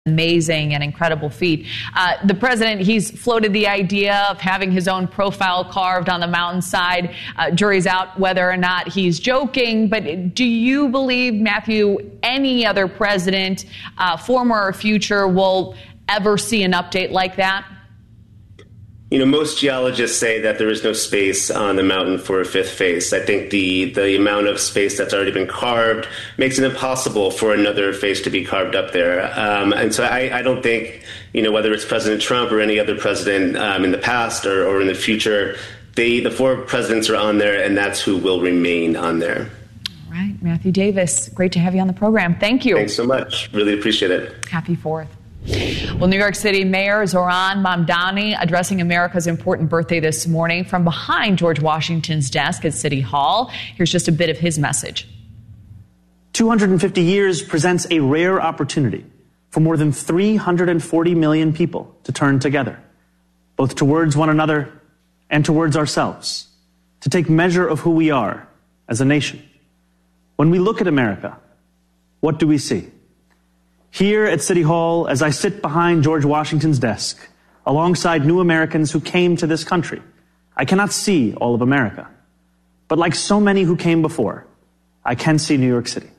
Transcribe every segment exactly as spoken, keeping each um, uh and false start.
amazing and incredible feat. Uh, the president, he's floated the idea of having his own profile carved on the mountainside. Uh, jury's out whether or not he's joking, but do you believe, Matthew, any other president, uh, former or future, will ever see an update like that? You know, most geologists say that there is no space on the mountain for a fifth face. I think the, the amount of space that's already been carved makes it impossible for another face to be carved up there. Um, and so I, I don't think, you know, whether it's President Trump or any other president um, in the past or, or in the future, they, the four presidents are on there, and that's who will remain on there. All right. Matthew Davis, great to have you on the program. Thank you. Thanks so much. Really appreciate it. Happy Fourth. Well, New York City Mayor Zohran Mamdani addressing America's important birthday this morning from behind George Washington's desk at City Hall. Here's just a bit of his message. two hundred fifty years presents a rare opportunity for more than three hundred forty million people to turn together, both towards one another and towards ourselves, to take measure of who we are as a nation. When we look at America, what do we see? Here at City Hall, as I sit behind George Washington's desk, alongside new Americans who came to this country, I cannot see all of America. But like so many who came before, I can see New York City.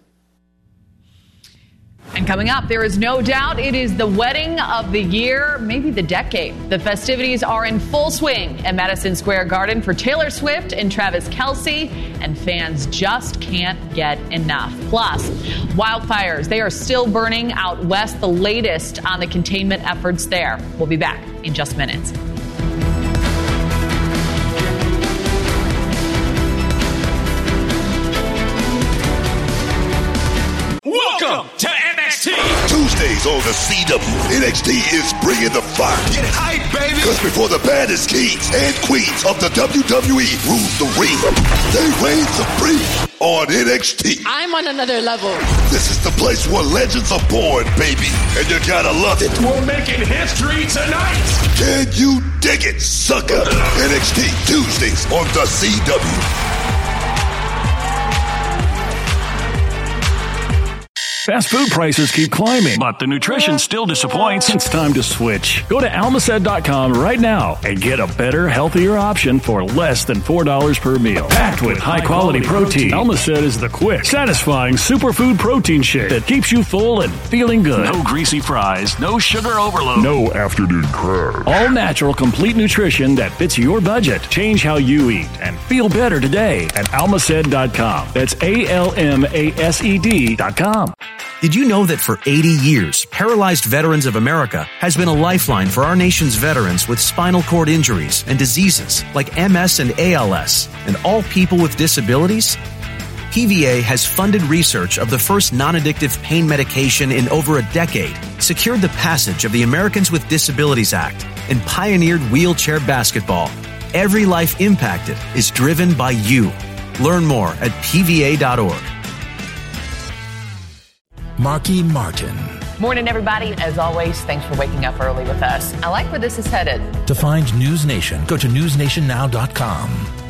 And coming up, there is no doubt it is the wedding of the year, maybe the decade. The festivities are in full swing at Madison Square Garden for Taylor Swift and Travis Kelce, and fans just can't get enough. Plus, wildfires, they are still burning out west, the latest on the containment efforts there. We'll be back in just minutes. Welcome to N X T. Tuesdays on the C W, N X T is bringing the fire. Get hype, baby. Because before the baddest kings and queens of the W W E rule the ring, they reign supreme on N X T. I'm on another level. This is the place where legends are born, baby. And you gotta love it. We're making history tonight. Can you dig it, sucker? N X T, Tuesdays on the C W. Fast food prices keep climbing, but the nutrition still disappoints. It's time to switch. Go to almacet dot com right now and get a better, healthier option for less than four dollars per meal. Packed with high-quality protein, Almacet is the quick, satisfying superfood protein shake that keeps you full and feeling good. No greasy fries, no sugar overload, no afternoon crab. All natural, complete nutrition that fits your budget. Change how you eat and feel better today at almacet dot com. That's A L M A S E D dot com. Did you know that for eighty years, Paralyzed Veterans of America has been a lifeline for our nation's veterans with spinal cord injuries and diseases like M S and A L S, and all people with disabilities? P V A has funded research of the first non-addictive pain medication in over a decade, secured the passage of the Americans with Disabilities Act, and pioneered wheelchair basketball. Every life impacted is driven by you. Learn more at P V A dot org. Marky Martin. Morning, everybody. As always, thanks for waking up early with us. I like where this is headed. To find News Nation, go to news nation now dot com.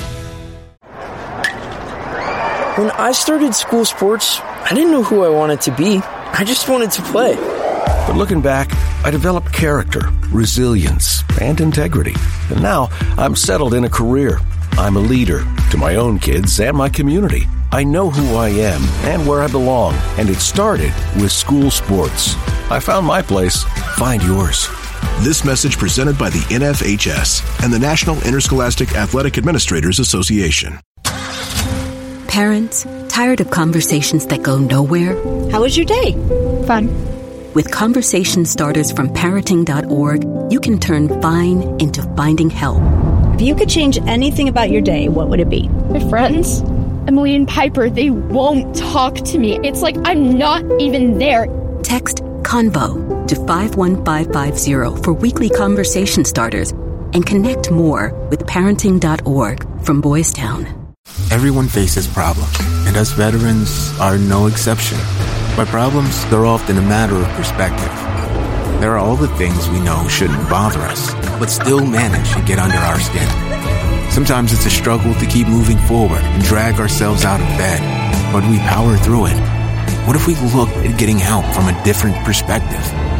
When I started school sports, I didn't know who I wanted to be. I just wanted to play. But looking back, I developed character, resilience, and integrity. And now I'm settled in a career. I'm a leader to my own kids and my community. I know who I am and where I belong, and it started with school sports. I found my place. Find yours. This message presented by the N F H S and the National Interscholastic Athletic Administrators Association. Parents, tired of conversations that go nowhere? How was your day? Fun. With conversation starters from parenting dot org, you can turn fine into finding help. If you could change anything about your day, what would it be? My friends, Emily and Piper, they won't talk to me. It's like I'm not even there. Text CONVO to five one five five zero for weekly conversation starters and connect more with parenting dot org from Boys Town. Everyone faces problems, and us veterans are no exception. By problems, they're often a matter of perspective. There are all the things we know shouldn't bother us, but still manage to get under our skin. Sometimes it's a struggle to keep moving forward and drag ourselves out of bed, but we power through it. What if we looked at getting help from a different perspective?